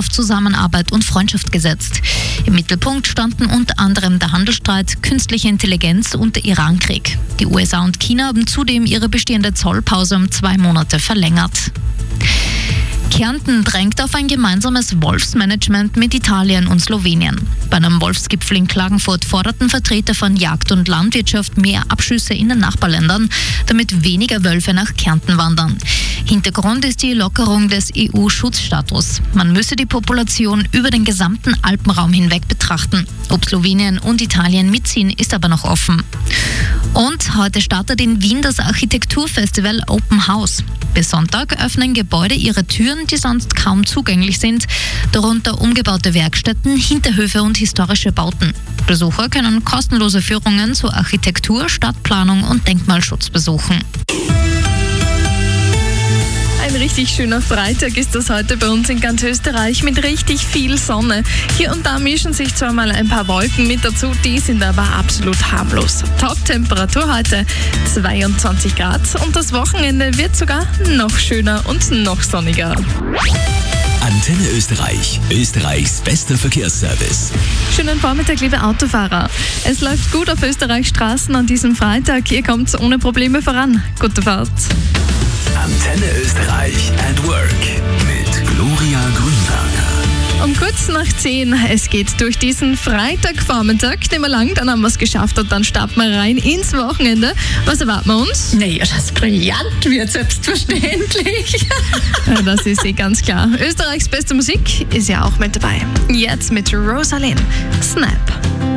auf Zusammenarbeit und Freundschaft gesetzt. Im Mittelpunkt standen unter anderem der Handelsstreit, künstliche Intelligenz und der Irankrieg. Die USA und China haben zudem ihre bestehende Zollpause um 2 Monate verlängert. Kärnten drängt auf ein gemeinsames Wolfsmanagement mit Italien und Slowenien. Bei einem Wolfsgipfel in Klagenfurt forderten Vertreter von Jagd und Landwirtschaft mehr Abschüsse in den Nachbarländern, damit weniger Wölfe nach Kärnten wandern. Hintergrund ist die Lockerung des EU-Schutzstatus. Man müsse die Population über den gesamten Alpenraum hinweg betrachten. Ob Slowenien und Italien mitziehen, ist aber noch offen. Und heute startet in Wien das Architekturfestival Open House. Bis Sonntag öffnen Gebäude ihre Türen, die sonst kaum zugänglich sind, darunter umgebaute Werkstätten, Hinterhöfe und historische Bauten. Besucher können kostenlose Führungen zur Architektur, Stadtplanung und Denkmalschutz besuchen. Ein richtig schöner Freitag ist das heute bei uns in ganz Österreich mit richtig viel Sonne. Hier und da mischen sich zwar mal ein paar Wolken mit dazu, die sind aber absolut harmlos. Top-Temperatur heute 22 Grad und das Wochenende wird sogar noch schöner und noch sonniger. Antenne Österreich, Österreichs bester Verkehrsservice. Schönen Vormittag, liebe Autofahrer. Es läuft gut auf Österreichs Straßen an diesem Freitag. Ihr kommt ohne Probleme voran. Gute Fahrt. Antenne Österreich at Work mit Gloria Grünberger. Um kurz nach 10. Es geht durch diesen Freitagvormittag. Nicht mehr lang, dann haben wir es geschafft und dann starten wir rein ins Wochenende. Was erwarten wir uns? Naja, das brillant wird, selbstverständlich. Ja, das ist ganz klar. Österreichs beste Musik ist ja auch mit dabei. Jetzt mit Rosalind. Snap.